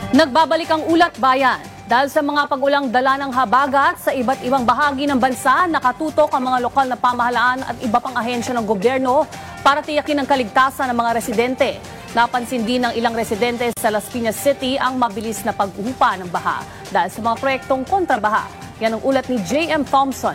Nagbabalik ang ulat bayan. Dahil sa mga pag-ulang dala ng habagat sa iba't ibang bahagi ng bansa, nakatutok ang mga lokal na pamahalaan at iba pang ahensya ng gobyerno para tiyakin ang kaligtasan ng mga residente. Napansin din ng ilang residente sa Las Piñas City ang mabilis na pag-uhupa ng baha dahil sa mga proyektong kontrabaha. Yan ang ulat ni J.M. Thompson.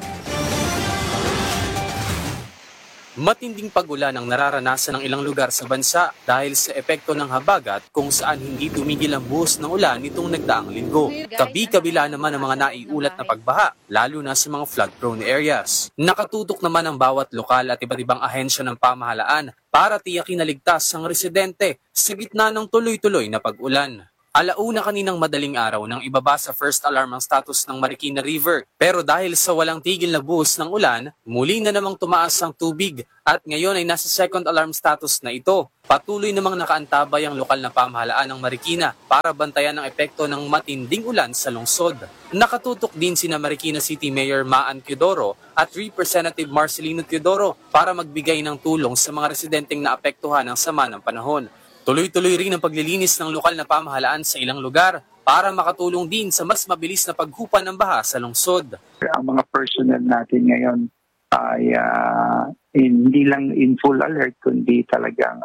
Matinding pag-ulan ang nararanasan ng ilang lugar sa bansa dahil sa epekto ng habagat kung saan hindi tumigil ang buhos ng ulan nitong nagdaang linggo. Kabi-kabila naman ang mga naiulat na pagbaha, lalo na sa mga flood-prone areas. Nakatutok naman ang bawat lokal at iba't ibang ahensya ng pamahalaan para tiyakin na ligtas ang residente sa gitna ng tuloy-tuloy na pag-ulan. Alauna kaninang madaling araw nang ibaba sa first alarm ang status ng Marikina River. Pero dahil sa walang tigil na buhos ng ulan, muli na namang tumaas ang tubig at ngayon ay nasa second alarm status na ito. Patuloy namang nakaantabay ang lokal na pamahalaan ng Marikina para bantayan ang epekto ng matinding ulan sa lungsod. Nakatutok din sina Marikina City Mayor Maan Teodoro at Representative Marcelino Teodoro para magbigay ng tulong sa mga residenteng naapektuhan ng sama ng panahon. Tuloy-tuloy rin ang paglilinis ng lokal na pamahalaan sa ilang lugar para makatulong din sa mas mabilis na paghupa ng baha sa lungsod. Ang mga personnel natin ngayon ay hindi lang in full alert kundi talagang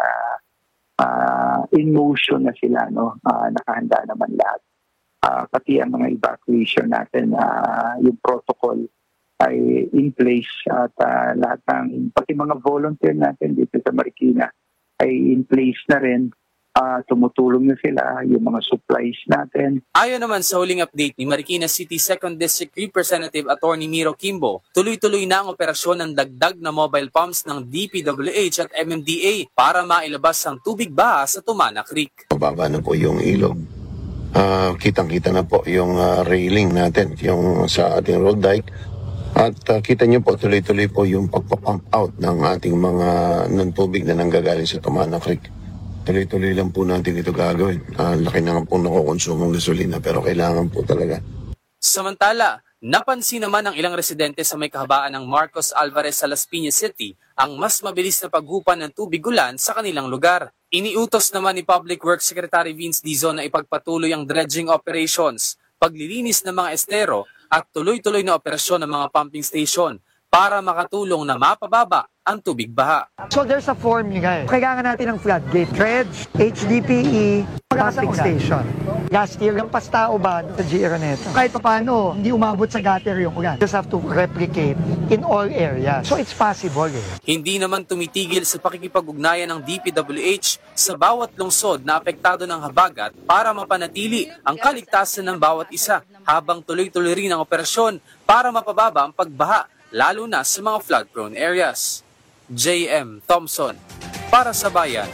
in motion na sila, no? Nakahanda naman lahat. Pati ang mga evacuation natin, yung protocol ay in place at lahat ng pati mga volunteer natin dito sa Marikina ay in place na rin, tumutulong na sila, yung mga supplies natin. Ayon naman sa huling update ni Marikina City 2nd District Representative Attorney Miro Kimbo, tuloy-tuloy na ang operasyon ng dagdag na mobile pumps ng DPWH at MMDA para mailabas ang tubig baha sa Tumana Creek. Mababa na po yung ilog. Kitang-kita na po yung railing natin, yung sa ating road dike. At kita niyo po tuloy-tuloy po yung pagpapump out ng ating mga tubig na nanggagaling sa Tumana Creek. Tuloy-tuloy lang po natin ito gagawin. Laki na nga po nakukonsumong gasolina pero kailangan po talaga. Samantala, napansin naman ng ilang residente sa may kahabaan ng Marcos Alvarez sa Las Piñas City ang mas mabilis na paghupan ng tubig ulan sa kanilang lugar. Iniutos naman ni Public Works Secretary Vince Dizon na ipagpatuloy ang dredging operations, paglilinis ng mga estero at tuloy-tuloy na operasyon ng mga pumping station para makatulong na mapababa ang tubig baha. So there's a formula. Kailangan natin ng floodgate, dredge, HDPE, pumping station. Last year, yung pastao ba sa GR neto? Kahit paano, hindi umabot sa gutter yung ulan. Just have to replicate in all areas. So it's possible. Hindi naman tumitigil sa pakikipag-ugnayan ng DPWH sa bawat lungsod na apektado ng habagat para mapanatili ang kaligtasan ng bawat isa habang tuloy-tuloy rin ang operasyon para mapababa ang pagbaha, lalo na sa mga flood-prone areas. J.M. Thompson, para sa Bayan.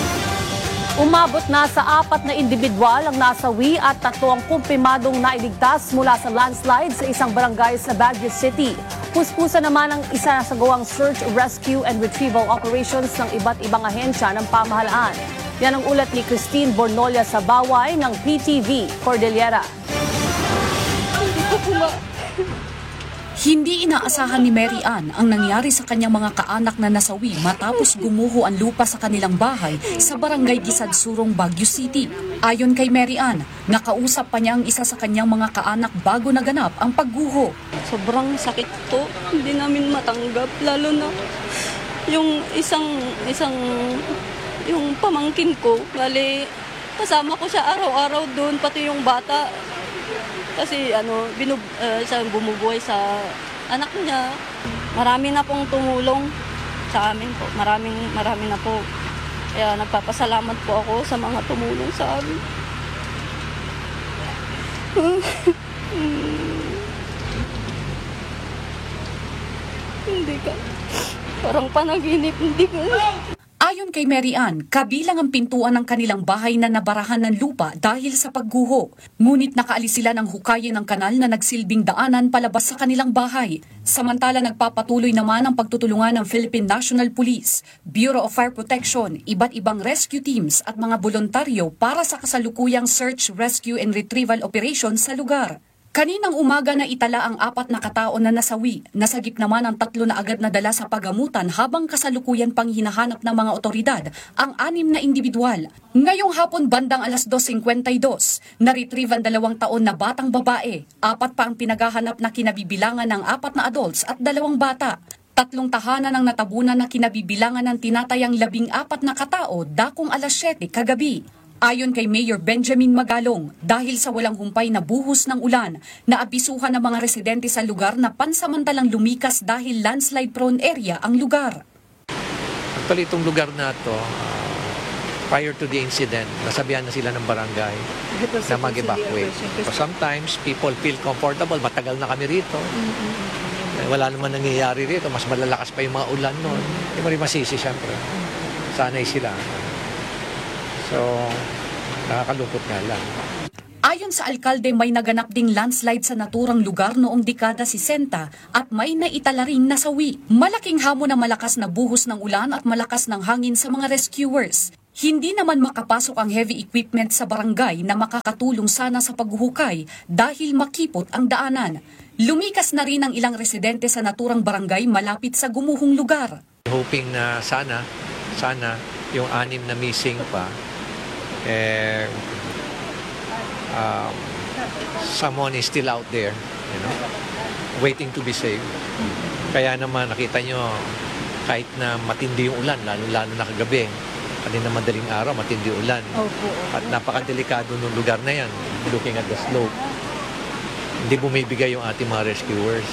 Umabot na sa 4 na individual ang nasawi at 3 ang kumpimadong nailigtas mula sa landslide sa isang barangay sa Baguio City. Puspusa naman ang isa sa gawang search, rescue and retrieval operations ng iba't ibang ahensya ng pamahalaan. Yan ang ulat ni Christine Bornolia sa Baway ng PTV Cordillera. Hindi inaasahan ni Mary Ann ang nangyari sa kanyang mga kaanak na nasawi matapos gumuho ang lupa sa kanilang bahay sa barangay Gisadsurong, Baguio City. Ayon kay Mary Ann, nakausap pa niya ang isa sa kanyang mga kaanak bago naganap ang pagguho. Sobrang sakit to, hindi namin matanggap, lalo na yung yung pamangkin ko, kasama ko siya araw-araw doon, pati yung bata. Kasi siya bumubuhay sa anak niya. Marami na pong tumulong sa amin po. Marami na po. Kaya nagpapasalamat po ako sa mga tumulong sa amin. Hindi ka. Parang panaginip. Hindi ka. Ayon kay Mary Ann, kabilang ang pintuan ng kanilang bahay na nabarahan ng lupa dahil sa pagguho. Ngunit nakaalis sila ng hukayin ng kanal na nagsilbing daanan palabas sa kanilang bahay. Samantala nagpapatuloy naman ang pagtutulungan ng Philippine National Police, Bureau of Fire Protection, iba't ibang rescue teams at mga voluntaryo para sa kasalukuyang search, rescue and retrieval operation sa lugar. Kaninang umaga na itala ang 4 na katao na nasawi. Nasagip naman ang 3 na agad na dala sa pagamutan habang kasalukuyan pang hinahanap ng mga otoridad ang 6 na individual. Ngayong hapon bandang alas 2:52, na-retrieve ang 2 taon na batang babae. 4 pa ang pinaghahanap na kinabibilangan ng 4 na adults at 2 bata. 3 tahanan ang natabunan na kinabibilangan ng tinatayang 14 na katao dakong alas 7 kagabi. Ayon kay Mayor Benjamin Magalong, dahil sa walang humpay na buhos ng ulan, naabisuhan ng mga residente sa lugar na pansamantalang lumikas dahil landslide-prone area ang lugar. Actually, itong lugar na to, prior to the incident, nasabihan na sila ng barangay na mag-evacuate. So sometimes, people feel comfortable. Matagal na kami rito. Wala naman nangyayari rito. Mas malalakas pa yung mga ulan noon. Hindi mo rin masisi, syempre. Sanay sila. So, nakakalungkot nga lang. Ayon sa alkalde, may naganap ding landslide sa naturang lugar noong dekada 60 at may naitala ring nasawi. Malaking hamon na malakas na buhos ng ulan at malakas ng hangin sa mga rescuers. Hindi naman makapasok ang heavy equipment sa barangay na makakatulong sana sa paghuhukay dahil makipot ang daanan. Lumikas na rin ang ilang residente sa naturang barangay malapit sa gumuhong lugar. Hoping na sana yung 6 na missing pa, someone is still out there, waiting to be saved. Kaya naman nakita nyo, kahit na matindi yung ulan, lalo na kagabi, kanina madaling araw, matindi yung ulan. At napakadelikado ng lugar na yan, looking at the slope. Hindi bumibigay yung ating mga rescuers.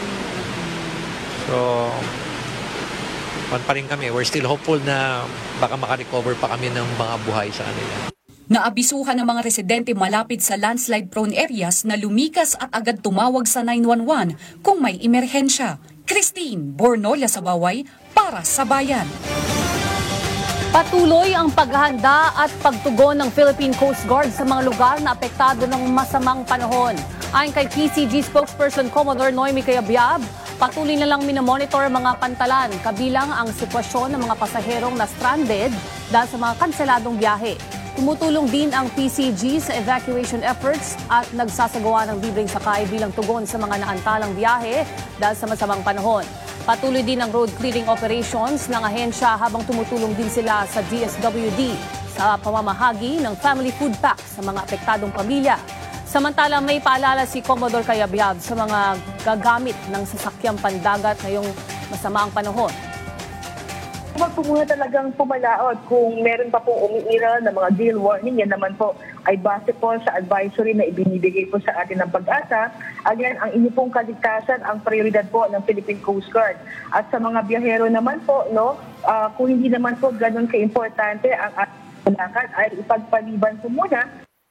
So, pa rin kami. We're still hopeful na baka makarecover pa kami ng mga buhay sa kanila. Naabisuhan ng mga residente malapit sa landslide-prone areas na lumikas at agad tumawag sa 911 kung may emerhensya. Christine Bornolia Sabaway para sa Bayan. Patuloy ang paghahanda at pagtugon ng Philippine Coast Guard sa mga lugar na apektado ng masamang panahon. Ayon kay PCG spokesperson Commodore Noemi Cayabyab, patuloy na lang minomonitor ang mga pantalan kabilang ang sitwasyon ng mga pasaherong na stranded dahil sa mga kanseladong biyahe. Tumutulong din ang PCG sa evacuation efforts at nagsasagawa ng libreng sakay bilang tugon sa mga naantalang biyahe dahil sa masamang panahon. Patuloy din ang road clearing operations ng ahensya habang tumutulong din sila sa DSWD sa pamamahagi ng family food pack sa mga apektadong pamilya. Samantala, may paalala si Commodore Cayabyab sa mga gagamit ng sasakyang pandagat ngayong masamaang panahon. Huwag po muna talagang pumalaot kung meron pa pong umiiral na mga gale warning. Yan naman po ay base po sa advisory na ibinibigay po sa atin ng Pag-asa. Again, ang inyo pong kaligtasan ang prioridad po ng Philippine Coast Guard. At sa mga biyahero naman po, kung hindi naman po ganun ka-importante ang ating lakad, ay ipagpaliban po muna.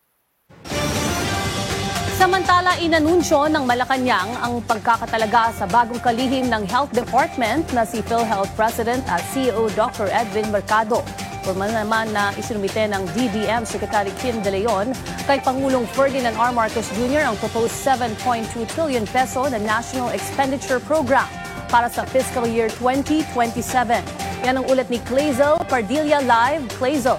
Samantala, inanunsyo ng Malacanang ang pagkakatalaga sa bagong kalihim ng Health Department na si PhilHealth President at CEO Dr. Edwin Mercado. Formal naman na isinumite ng DBM Secretary Kim De Leon kay Pangulong Ferdinand R. Marcos Jr. ang proposed 7.2 trillion peso na National Expenditure Program para sa fiscal year 2027. Yan ang ulat ni Clazel Pardilla Live. Clazel.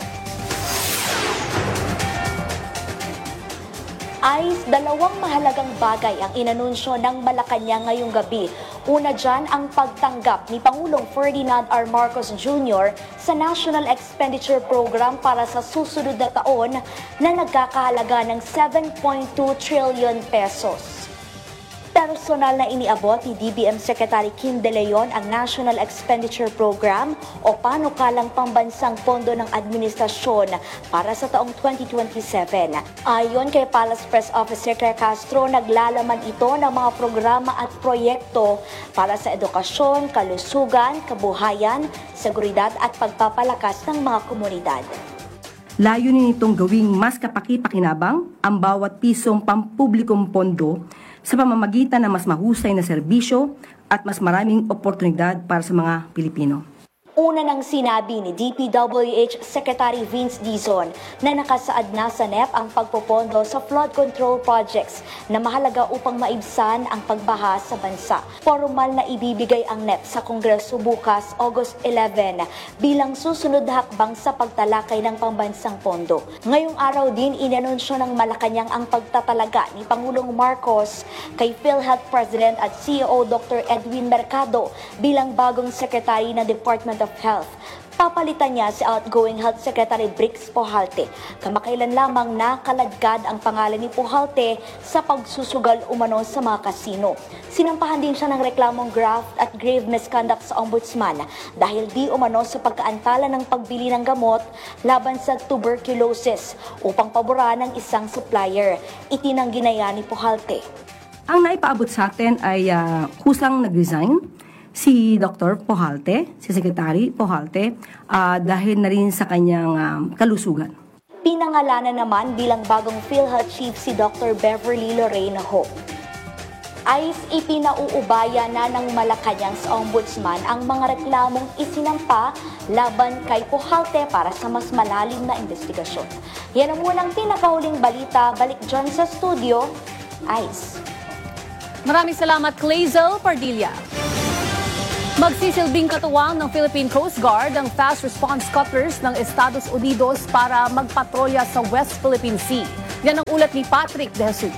Ay dalawang mahalagang bagay ang inanunsyo ng Malacanang ngayong gabi. Una dyan ang pagtanggap ni Pangulong Ferdinand R. Marcos Jr. sa National Expenditure Program para sa susunod na taon na nagkakahalaga ng 7.2 trillion pesos. Personal na iniabot ni DBM Secretary Kim De Leon ang National Expenditure Program o panukalang pambansang pondo ng administrasyon para sa taong 2027. Ayon kay Palace Press Officer Claire Castro, naglalaman ito ng mga programa at proyekto para sa edukasyon, kalusugan, kabuhayan, seguridad at pagpapalakas ng mga komunidad. Layunin nitong gawing mas kapaki-pakinabang ang bawat pisong pampublikong pondo sa pamamagitan ng mas mahusay na serbisyo at mas maraming oportunidad para sa mga Pilipino. Una nang sinabi ni DPWH Secretary Vince Dizon na nakasaad na sa NEP ang pagpopondo sa flood control projects na mahalaga upang maibsan ang pagbaha sa bansa. Formal na ibibigay ang NEP sa Kongreso bukas, August 11, bilang susunod na hakbang sa pagtalakay ng pambansang pondo. Ngayong araw din, inanunsyo ng Malacanang ang pagtatalaga ni Pangulong Marcos kay PhilHealth President at CEO Dr. Edwin Mercado bilang bagong Secretary ng Department of Health. Papalitan niya si outgoing Health Secretary Brix Pojalte. Kamakailan lamang nakaladkad ang pangalan ni Pojalte sa pagsusugal umano sa mga kasino. Sinampahan din siya ng reklamong graft at grave misconduct sa ombudsman dahil di umano sa pagkaantala ng pagbili ng gamot laban sa tuberculosis upang paboran ng isang supplier. Itinanggi na yan ni Pojalte. Ang naipaabot sa atin ay kusang nag-resign si Dr. Pojalte, si Secretary Pojalte, dahil na rin sa kanyang kalusugan. Pinangalanan naman bilang bagong PhilHealth Chief si Dr. Beverly Lorena Ho. Ayos ipinauubaya na ng Malacanang sa Ombudsman ang mga reklamong isinampa laban kay Pojalte para sa mas malalim na investigasyon. Yan ang munang pinakahuling balita. Balik dyan sa studio, Ice. Maraming salamat, Clazel Pardilla. Magsisilbing katuwang ng Philippine Coast Guard ang fast response cutters ng Estados Unidos para magpatrolya sa West Philippine Sea. Yan ang ulat ni Patrick De Jesus.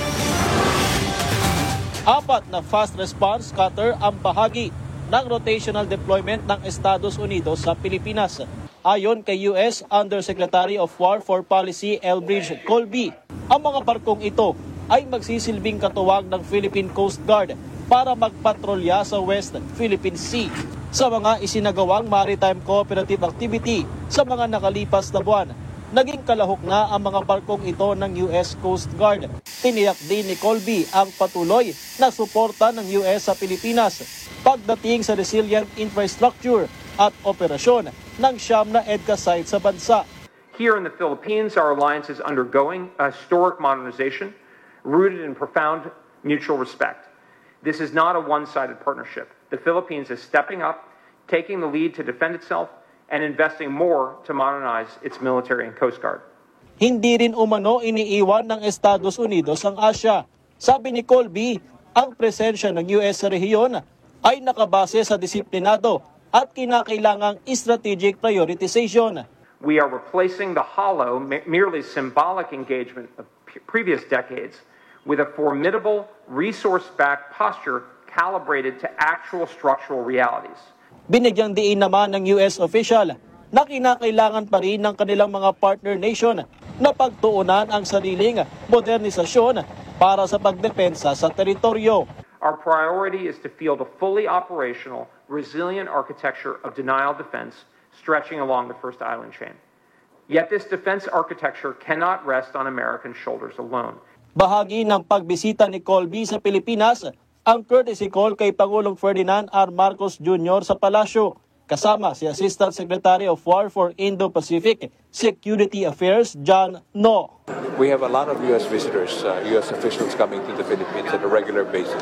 4 na fast response cutter ang bahagi ng rotational deployment ng Estados Unidos sa Pilipinas. Ayon kay U.S. Undersecretary of War for Policy Elbridge Colby, ang mga barkong ito ay magsisilbing katuwang ng Philippine Coast Guard para magpatrolya sa West Philippine Sea sa mga isinagawang maritime cooperative activity sa mga nakalipas na buwan. Naging kalahok na ang mga barkong ito ng US Coast Guard. Tiniyak din ni Colby ang patuloy na suporta ng US sa Pilipinas pagdating sa resilient infrastructure at operasyon ng 9 na EDCA site sa bansa. Here in the Philippines, our alliance is undergoing a historic modernization rooted in profound mutual respect. This is not a one-sided partnership. The Philippines is stepping up, taking the lead to defend itself, and investing more to modernize its military and Coast Guard. Hindi rin umano iniiwan ng Estados Unidos ang Asya. Sabi ni Colby, ang presensya ng US sa rehiyon ay nakabase sa disiplinado at kinakailangang strategic prioritization. We are replacing the hollow, merely symbolic engagement of previous decades with a formidable, resource-backed posture calibrated to actual structural realities. Binigyang diin naman ng US official na kinakailangan pa rin ng kanilang mga partner nation na pagtuunan ang sariling modernisasyon para sa pagdepensa sa teritoryo. Our priority is to field a fully operational, resilient architecture of denial defense stretching along the first island chain. Yet this defense architecture cannot rest on American shoulders alone. Bahagi ng pagbisita ni Colby sa Pilipinas ang courtesy call kay Pangulong Ferdinand R. Marcos Jr. sa Palasyo, kasama si Assistant Secretary of War for Indo-Pacific Security Affairs, John No. We have a lot of U.S. visitors, U.S. officials coming to the Philippines on a regular basis.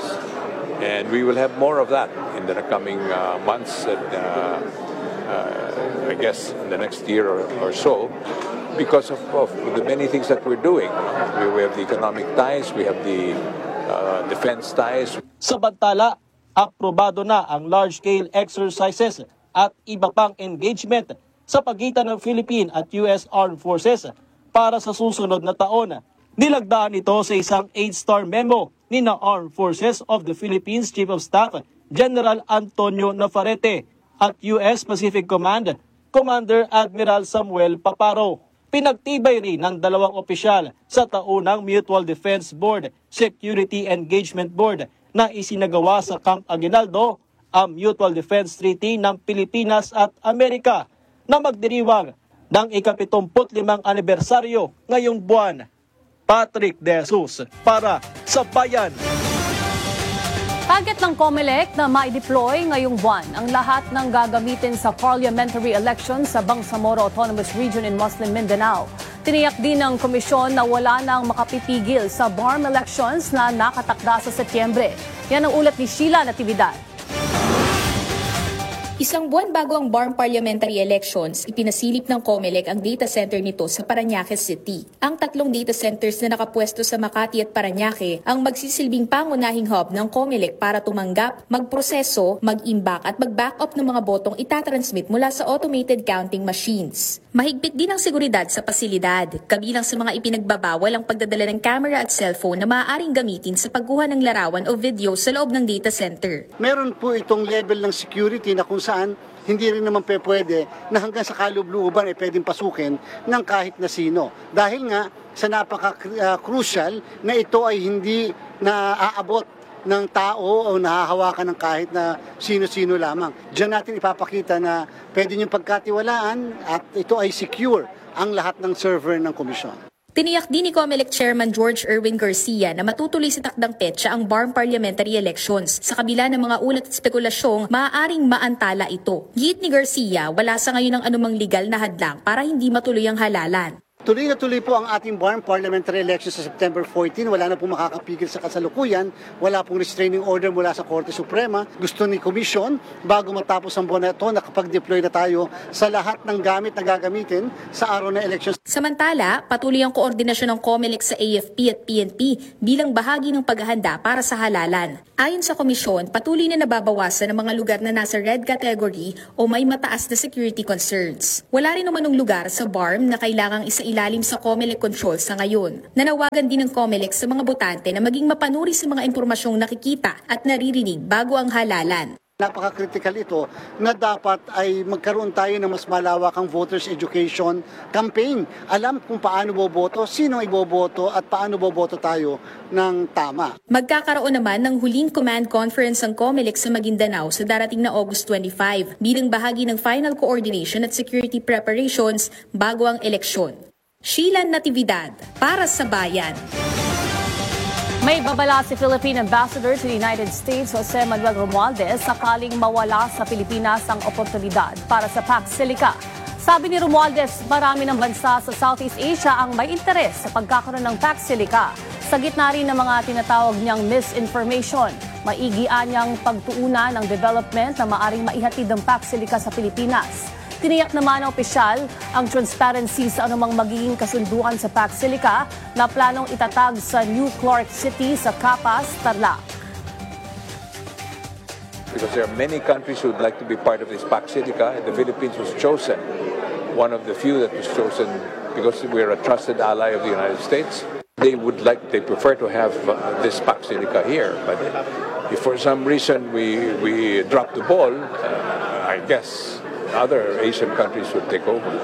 And we will have more of that in the coming months and I guess in the next year or so. Because of the many things that we're doing. We have the economic ties, we have the defense ties. Samantala, aprobado na ang large-scale exercises at iba pang engagement sa pagitan ng Philippine at US Armed Forces para sa susunod na taon. Nilagdaan ito sa isang 8-star memo ni na Armed Forces of the Philippines Chief of Staff General Antonio Navarrete at US Pacific Command Commander Admiral Samuel Paparo. Pinagtibay rin ng dalawang opisyal sa taunang Mutual Defense Board Security Engagement Board na isinagawa sa Camp Aguinaldo ang Mutual Defense Treaty ng Pilipinas at Amerika na magdiriwang ng ika-75 anibersaryo ngayong buwan. Patrick De Jesus para sa Bayan. Target ng COMELEC na ma-deploy ngayong buwan ang lahat ng gagamitin sa parliamentary election sa Bangsamoro Autonomous Region in Muslim Mindanao. Tiniyak din ng komisyon na wala nang makapipigil sa BARM elections na nakatakda sa Setyembre. Yan ang ulat ni Sheila Natividad. Isang buwan bago ang BARM parliamentary elections, ipinasilip ng COMELEC ang data center nito sa Parañaque City. Ang 3 data centers na nakapwesto sa Makati at Parañaque ang magsisilbing pangunahing hub ng COMELEC para tumanggap, magproseso, mag-imbak at mag-backup ng mga botong itatransmit mula sa automated counting machines. Mahigpit din ang seguridad sa pasilidad, kabilang sa mga ipinagbabawal ang pagdadala ng camera at cellphone na maaaring gamitin sa pagkuha ng larawan o video sa loob ng data center. Meron po itong level ng security na kung saan hindi rin naman pwede na hanggang sa kaloob-looban ay pwedeng pasukin ng kahit na sino. Dahil nga sa napaka-crucial na ito ay hindi naaabot ng tao o nahahawakan ng kahit na sino-sino lamang. Diyan natin ipapakita na pwede niyong pagkatiwalaan at ito ay secure ang lahat ng server ng komisyon. Tiniyak din ni COMELEC Chairman George Erwin Garcia na matutuloy sa takdang petsa ang BARM parliamentary elections. Sa kabila ng mga ulat at spekulasyong, maaaring maantala ito. Giit ni Garcia, wala sa ngayon ang anumang legal na hadlang para hindi matuloy ang halalan. Tuloy na tuloy po ang ating BARM parliamentary elections sa September 14. Wala na pong makakapigil sa kasalukuyan. Wala pong restraining order mula sa Korte Suprema. Gusto ni Komisyon, bago matapos ang buwan na ito, nakapag-deploy na tayo sa lahat ng gamit na gagamitin sa araw na elections. Samantala, patuloy ang koordinasyon ng COMELEC sa AFP at PNP bilang bahagi ng paghahanda para sa halalan. Ayon sa komisyon, patuloy na nababawasan ang mga lugar na nasa red category o may mataas na security concerns. Wala rin naman ng lugar sa BARM na kailangang isailalim sa COMELEC control sa ngayon. Nanawagan din ng COMELEC sa mga botante na maging mapanuri sa mga impormasyong nakikita at naririnig bago ang halalan. Napaka-critical ito na dapat ay magkaroon tayo ng mas malawakang voters education campaign. Alam kung paano boboto, sino iboboto at paano boboto tayo ng tama. Magkakaroon naman ng huling command conference ang COMELEC sa Maguindanao sa darating na August 25 bilang bahagi ng final coordination at security preparations bago ang eleksyon. Sheila Natividad, para sa Bayan. May babala si Philippine Ambassador to the United States, Jose Manuel Romualdez, sakaling mawala sa Pilipinas ang oportunidad para sa Pax Silica. Sabi ni Romualdez, marami ng bansa sa Southeast Asia ang may interes sa pagkakaroon ng Pax Silica. Sa gitna rin ng mga tinatawag niyang misinformation, maigian niyang pagtuunan ng development na maaring maihatid ng Pax Silica sa Pilipinas. Tiniyak naman ng opisyal ang transparency sa anumang magiging kasunduan sa Pax Silica na planong itatag sa New Clark City sa Capas, Tarlac. Because there are many countries who would like to be part of this Pax Silica, and the Philippines was chosen, one of the few that was chosen because we are a trusted ally of the United States. They prefer to have this Pax Silica here, but if for some reason we drop the ball, I guess other Asian countries would take over.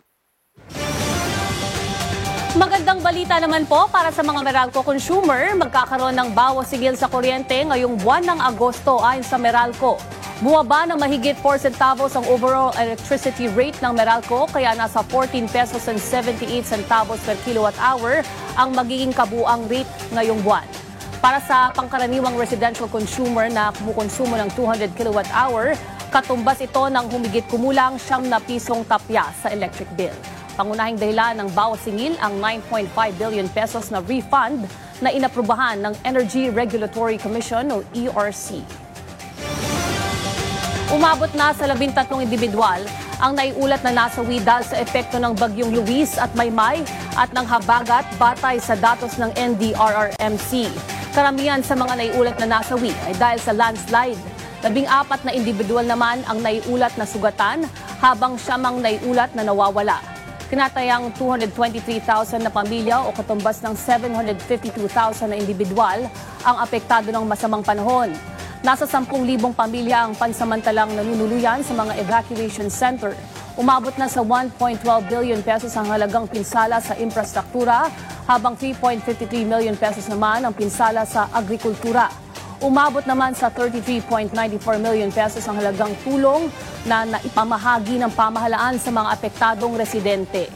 Magandang balita naman po para sa mga Meralco consumer. Magkakaroon ng bawas sigil sa kuryente ngayong buwan ng Agosto ayon sa Meralco. Bumaba ng mahigit 4 centavos ang overall electricity rate ng Meralco kaya nasa 14 pesos and 78 centavos per kilowatt hour ang magiging kabuang rate ngayong buwan. Para sa pangkaraniwang residential consumer na kumukonsumo ng 200 kilowatt hour, katumbas ito ng humigit kumulang 9 pisong tapya sa electric bill. Pangunahing dahilan ng bawas singil ang 9.5 billion pesos na refund na inaprubahan ng Energy Regulatory Commission o ERC. Umabot na sa 13 individual ang naiulat na nasawi dahil sa epekto ng bagyong Luis at Maymay at ng habagat batay sa datos ng NDRRMC. Karamihan sa mga naiulat na nasawi ay dahil sa landslide. 14 na individual naman ang naiulat na sugatan habang 9 naiulat na nawawala. Tinatayang 223,000 na pamilya o katumbas ng 752,000 na individual ang apektado ng masamang panahon. Nasa 10,000 pamilya ang pansamantalang nanunuluyan sa mga evacuation center. Umabot na sa 1.12 billion pesos ang halagang pinsala sa infrastruktura habang 3.53 million pesos naman ang pinsala sa agrikultura. Umabot naman sa 33.94 million pesos ang halagang tulong na naipamahagi ng pamahalaan sa mga apektadong residente.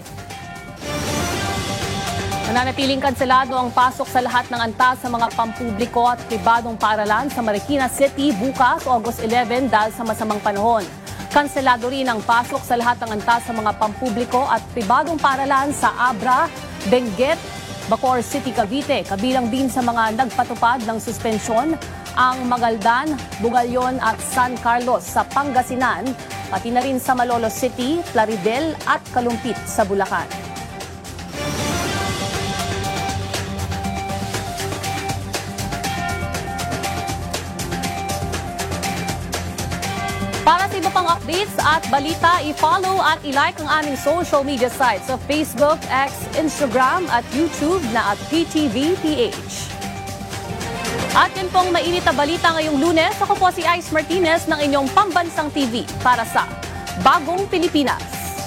Nananatiling kanselado ang pasok sa lahat ng antas sa mga pampubliko at pribadong paaralan sa Marikina City bukas, August 11 dahil sa masamang panahon. Kanselado rin ang pasok sa lahat ng antas sa mga pampubliko at pribadong paaralan sa Abra, Benguet, Bacoor City, Cavite. Kabilang din sa mga nagpatupad ng suspensyon ang Magaldan, Bugalyon at San Carlos sa Pangasinan pati na rin sa Malolos City, Plaridel at Kalumpit sa Bulacan. Para sa iba pang updates at balita, i-follow at i-like ang aming social media sites sa Facebook, X, Instagram at YouTube na at PTVPH. At yun pong mainit na balita ngayong Lunes. Ako po si Ice Martinez ng inyong Pambansang TV para sa Bagong Pilipinas.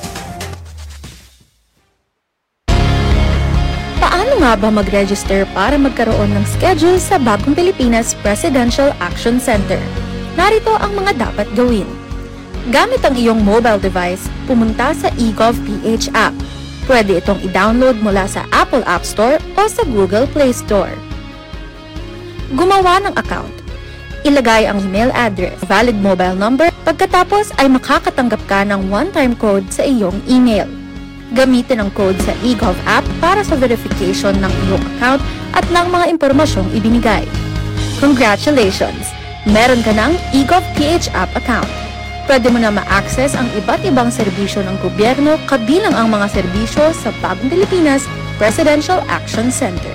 Paano nga ba mag-register para magkaroon ng schedule sa Bagong Pilipinas Presidential Action Center? Narito ang mga dapat gawin. Gamit ang iyong mobile device, pumunta sa eGovPH app. Pwede itong i-download mula sa Apple App Store o sa Google Play Store. Gumawa ng account. Ilagay ang email address, valid mobile number, pagkatapos ay makakatanggap ka ng one-time code sa iyong email. Gamitin ang code sa eGov app para sa verification ng iyong account at ng mga impormasyong ibinigay. Congratulations! Meron ka ng eGovPH app account. Pwede mo na ma-access ang iba't ibang serbisyo ng gobyerno kabilang ang mga serbisyo sa Bagong Pilipinas Presidential Action Center.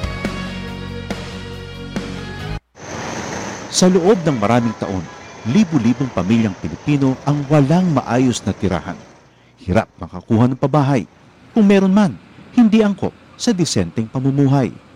Sa loob ng maraming taon, libu-libong pamilyang Pilipino ang walang maayos na tirahan. Hirap makakuha ng pabahay. Kung meron man, hindi angkop sa disenteng pamumuhay.